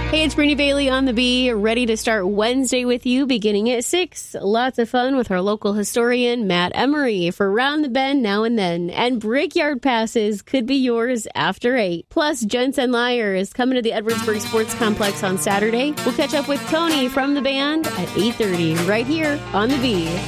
Hey, it's Brittany Bailey on the Bee, ready to start Wednesday with you beginning at 6. Lots of fun with our local historian, Matt Emery, for Round the Bend Now and Then. And Brickyard passes could be yours after 8. Plus, Gents and Liars coming to the Edwardsburg Sports Complex on Saturday. We'll catch up with Tony from the band at 8:30 right here on the Bee.